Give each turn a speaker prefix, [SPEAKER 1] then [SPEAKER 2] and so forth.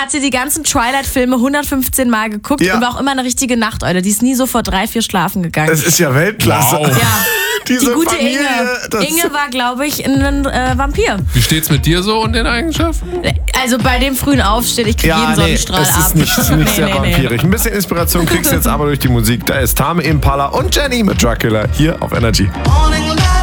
[SPEAKER 1] hat sie die ganzen Twilight-Filme 115 Mal geguckt und war auch immer eine richtige Nachteule. Die ist nie so vor 3-4 schlafen gegangen.
[SPEAKER 2] Es ist ja Weltklasse.
[SPEAKER 3] Wow.
[SPEAKER 1] Ja.
[SPEAKER 2] Die
[SPEAKER 1] gute
[SPEAKER 2] Familie,
[SPEAKER 1] Inge war, glaube ich, ein Vampir.
[SPEAKER 3] Wie steht's mit dir so und den Eigenschaften?
[SPEAKER 1] Also bei dem frühen Aufstehen, ich kriege jeden Sonnenstrahl ab.
[SPEAKER 2] Es ist nicht sehr vampirig. Ein bisschen Inspiration kriegst du jetzt aber durch die Musik. Da ist Tame Impala und Jenny mit Dracula hier auf Energy.
[SPEAKER 4] Morning light.